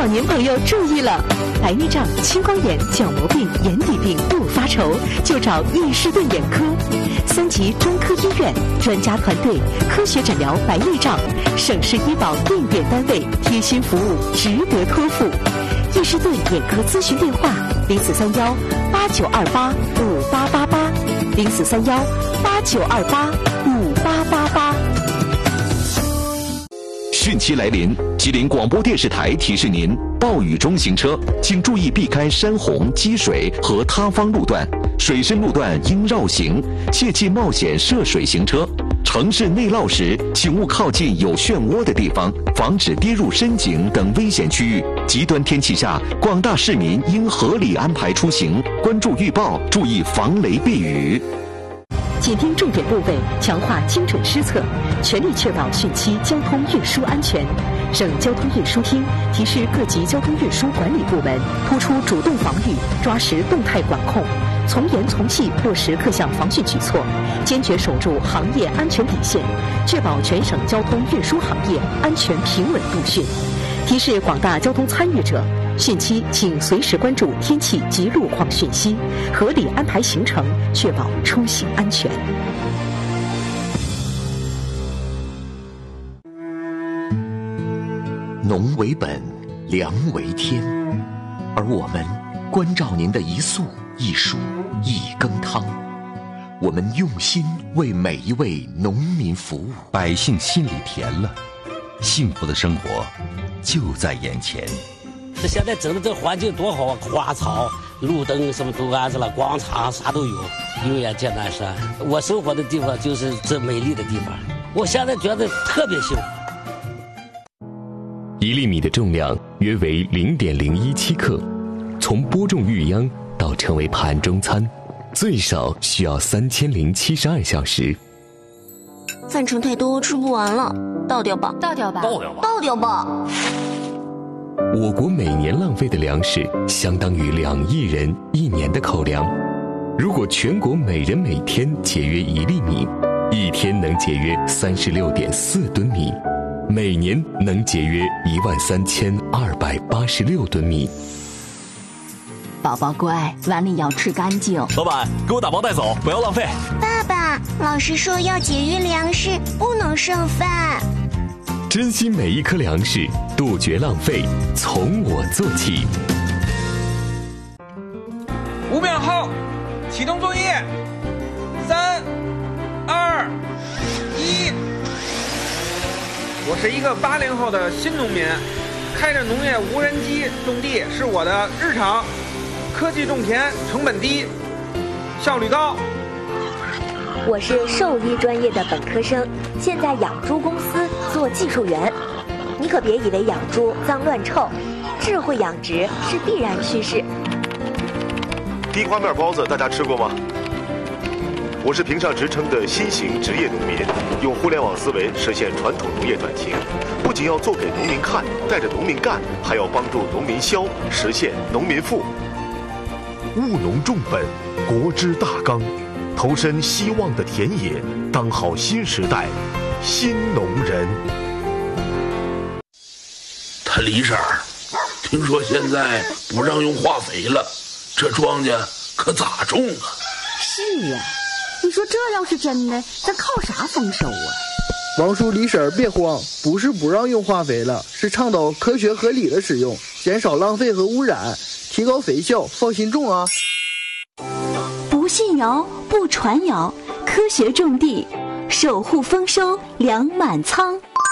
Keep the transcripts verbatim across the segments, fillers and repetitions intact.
年朋友注意了，白内障、青光眼、角膜病、眼底病不发愁，就找易士顿眼科。三级专科医院，专家团队，科学诊疗白内障，省市医保定点单位，贴心服务，值得托付。易士顿眼科咨询电话：零四三幺八九二八五八八八，零四三幺八九二八五八八八。 汛期来临，吉林广播电视台提示您：暴雨中行车，请注意避开山洪、积水和塌方路段，水深路段应绕行，切忌冒险涉水行车。城市内涝时，请勿靠近有漩涡的地方，防止跌入深井等危险区域。极端天气下，广大市民应合理安排出行，关注预报，注意防雷避雨。 紧盯重点部位，强化精准施策，全力确保汛期交通运输安全。省交通运输厅提示各级交通运输管理部门，突出主动防御，抓实动态管控，从严从细落实各项防汛举措，坚决守住行业安全底线，确保全省交通运输行业安全平稳度汛。提示广大交通参与者，汛期请随时关注天气及路况讯息，合理安排行程，确保出行安全。 农为本，粮为天，而我们关照您的一粟一黍一羹汤，我们用心为每一位农民服务， 百姓心里甜了，幸福的生活就在眼前。 这现在整的这环境多好啊，花草、路灯什么都安置了，广场啥都有，永远见南山。我生活的地方就是这美丽的地方，我现在觉得特别幸福。 一粒米的重量约为零点零一七克，从播种育秧到成为盘中餐，最少需要三千零七十二小时。 饭盛太多，吃不完了，倒掉吧， 倒掉吧， 倒掉吧， 倒掉吧。 我国每年浪费的粮食相当于两亿人一年的口粮。如果全国每人每天节约一粒米，一天能节约三十六点四吨米，每年能节约一万三千二百八十六吨米。 宝宝乖，碗里要吃干净。 老板，给我打包带走，不要浪费。 爸爸，老师说要节约粮食，不能剩饭。 珍惜每一颗粮食，杜绝浪费，从我做起。 五秒后，启动作业。三、二、一。我是一个八零后的新农民，开着农业无人机种地是我的日常。科技种田，成本低，效率高。 我是兽医专业的本科生，现在养猪公司做技术员。你可别以为养猪脏乱臭，智慧养殖是必然趋势。 地瓜面包子大家吃过吗？我是评上职称的新型职业农民，用互联网思维实现传统农业转型，不仅要做给农民看，带着农民干，还要帮助农民消，实现农民富。务农重本，国之大纲，投身希望的田野，当好新时代新农人。 他李婶儿，听说现在不让用化肥了，这庄稼可咋种啊？ 是啊，你说这要是真的，咱靠啥丰收啊？ 王叔李婶儿别慌，不是不让用化肥了，是倡导科学合理的使用，减少浪费和污染，提高肥效，放心种啊。 不信谣，不传谣，科学种地，守护丰收，粮满仓。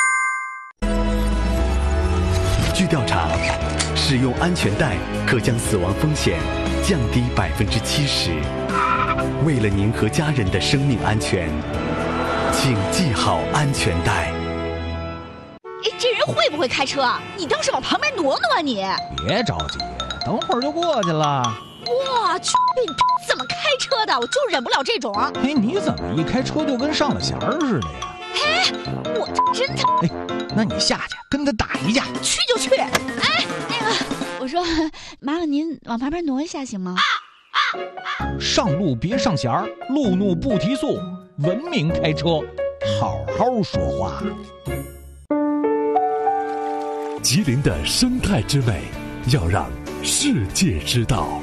据调查，使用安全带可将死亡风险降低百分之七十。为了您和家人的生命安全，请系好安全带。 哎，这人会不会开车啊？你倒是往旁边挪挪啊你！ 别着急，等会儿就过去了。 我去，你怎么开车的？我就忍不了这种。 哎，你怎么一开车就跟上了弦儿似的呀？ 哎，我真的。 哎，那你下去跟他打一架。 去就去。哎，那个，我说，麻烦您往旁边挪一下行吗？ 上路别上弦儿，路怒不提速，文明开车，好好说话。 吉林的生态之美，要让世界知道。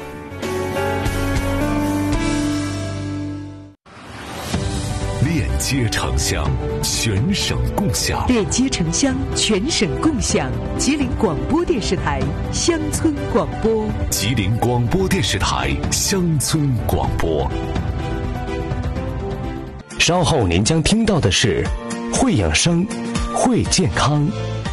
链接城乡，全省共享。 链接城乡，全省共享。吉林广播电视台乡村广播。 吉林广播电视台乡村广播。 稍后您将听到的是会养生，会健康。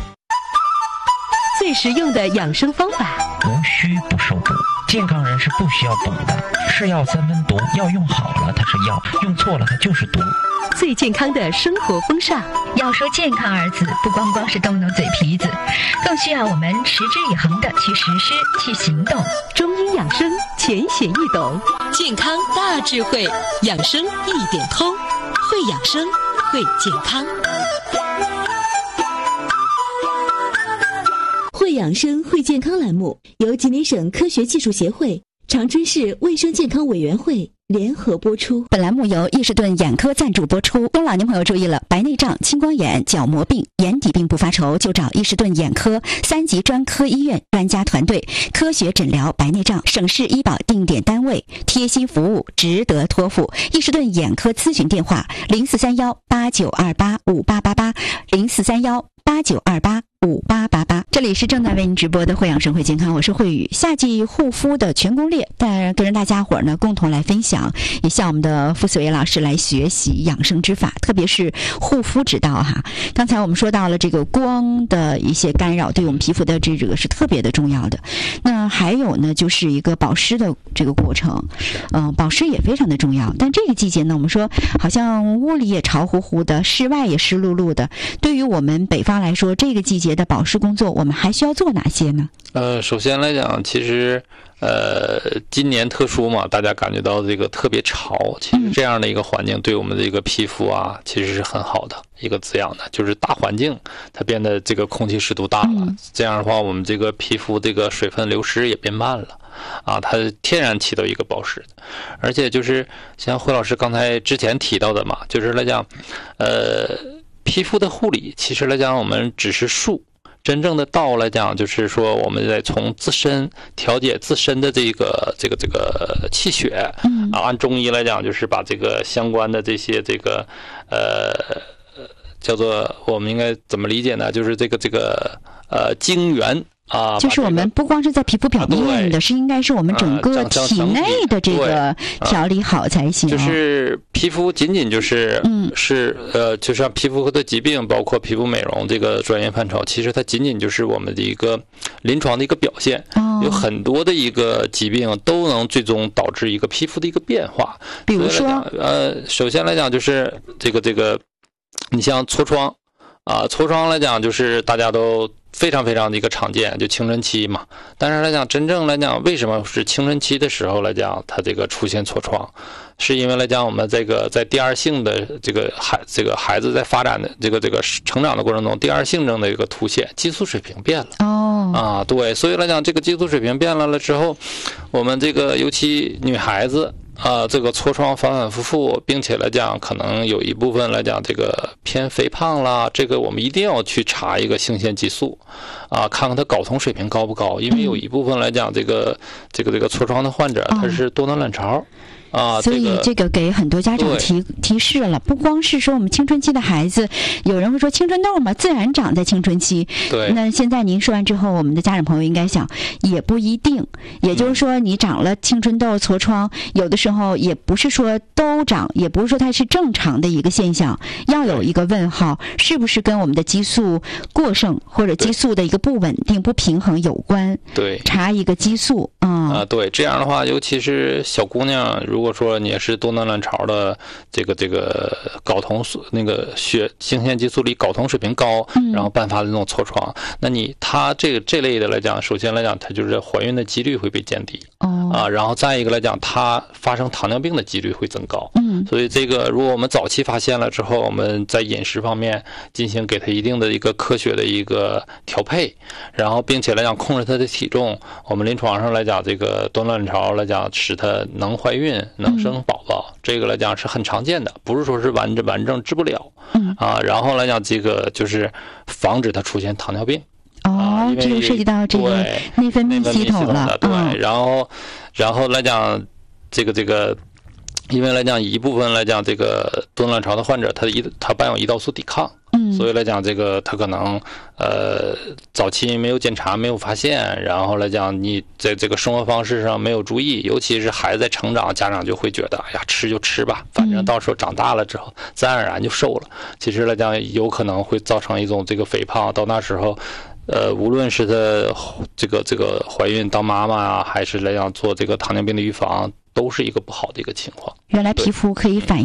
最实用的养生方法， 无需不受补，健康人是不需要补的。是药三分毒，药用好了它是药，用错了它就是毒。 最健康的生活风尚， 要说健康二字，不光光是动动嘴皮子，更需要我们持之以恒的去实施、去行动。 中医养生浅显易懂，健康大智慧，养生一点通，会养生，会健康。 会养生会健康栏目由吉林省科学技术协会、长春市卫生健康委员会联合播出。 本栏目由益士顿眼科赞助播出。中老年朋友注意了，白内障、青光眼、角膜病、眼底病不发愁，就找益士顿眼科三级专科医院专家团队，科学诊疗白内障，省市医保定点单位，贴心服务，值得托付。益士顿眼科咨询电话：零四三幺八九二八五八八八，零四三幺八九二八五八八八。这里是正在为您直播的会养生会健康，我是慧宇。夏季护肤的全攻略，但跟着大家伙儿呢共同来分享，也向我们的傅思维老师来学习养生之法，特别是护肤之道哈。刚才我们说到了这个光的一些干扰，对我们皮肤的这个是特别的重要的。那还有呢，就是一个保湿的这个过程，嗯、呃，保湿也非常的重要。但这个季节呢，我们说好像屋里也潮乎乎的，室外也湿漉漉的。对于我们北方来说，这个季节的保湿工作，我们还需要做哪些呢？ 呃，首先来讲，其实呃，今年特殊嘛，大家感觉到这个特别潮，其实这样的一个环境对我们的这个皮肤啊，其实是很好的一个滋养的，就是大环境它变得这个空气湿度大了，嗯、这样的话，我们这个皮肤这个水分流失也变慢了。啊，它天然起到一个保湿的，而且就是像辉老师刚才之前提到的嘛，就是来讲，呃，皮肤的护理，其实来讲我们只是术。真正的道来讲，就是说我们在从自身调节自身的这个这个这个气血，嗯啊，按中医来讲，就是把这个相关的这些这个呃叫做我们应该怎么理解呢？就是这个这个呃精元。啊， 就是我们不光是在皮肤表面的，是应该是我们整个体内的这个调理好才行。 就是皮肤仅仅就是嗯是呃，就像皮肤的疾病，包括皮肤美容这个专业范畴，其实它仅仅就是我们的一个临床的一个表现。哦，有很多的一个疾病都能最终导致一个皮肤的一个变化。 比如说， 呃，首先来讲就是这个这个，你像痤疮啊，痤疮来讲就是大家都。非常非常的一个常见，就青春期嘛。但是来讲，真正来讲，为什么是青春期的时候来讲，它这个出现痤疮，是因为来讲，我们这个在第二性的这个孩这个孩子在发展的这个这个成长的过程中，第二性征的一个凸显，激素水平变了。哦，啊，对，所以来讲，这个激素水平变了了之后，我们这个尤其女孩子。啊、呃，这个痤疮反反复复，并且来讲，可能有一部分来讲，这个偏肥胖啦，这个我们一定要去查一个性腺激素，啊，看看它睾酮水平高不高，因为有一部分来讲，这个这个这个痤疮的患者，他是多囊卵巢。啊， 所以这个给很多家长提提示了，不光是说我们青春期的孩子，有人会说青春痘嘛，自然长在青春期。 对。 那现在您说完之后，我们的家长朋友应该想，也不一定。也就是说，你长了青春痘、痤疮，有的时候也不是说都长，也不是说它是正常的一个现象，要有一个问号，是不是跟我们的激素过剩或者激素的一个不稳定、不平衡有关？ 对。 查一个激素，嗯。 啊，对，这样的话，尤其是小姑娘，如如果说你也是多囊卵巢的这个这个睾酮那个血性腺激素里睾酮水平高，嗯、然后伴发的那种痤疮，那你它这个这类的来讲，首先来讲，它就是怀孕的几率会被降低。哦啊，然后再一个来讲，它发生糖尿病的几率会增高。嗯，所以这个如果我们早期发现了之后，我们在饮食方面进行给它一定的一个科学的一个调配，然后并且来讲控制它的体重，我们临床上来讲，这个多囊卵巢来讲，使它能怀孕、能生宝宝，嗯、这个来讲是很常见的，不是说是完完整治不了。嗯啊，然后来讲，这个就是防止它出现糖尿病。 哦， 啊， 这就涉及到这个内分泌系统了。 对， 嗯、 然后然后来讲，这个这个。因为来讲，一部分来讲，这个多囊卵巢的患者，他胰他伴有胰岛素抵抗， 嗯， 所以来讲，这个他可能呃早期没有检查，没有发现，然后来讲你在这个生活方式上没有注意，尤其是孩子在成长，家长就会觉得，哎呀，吃就吃吧，反正到时候长大了之后，自然而然就瘦了。其实来讲，有可能会造成一种这个肥胖，到那时候。呃，无论是她这个这个怀孕当妈妈啊，还是来讲做这个糖尿病的预防，都是一个不好的一个情况。 原来皮肤可以反映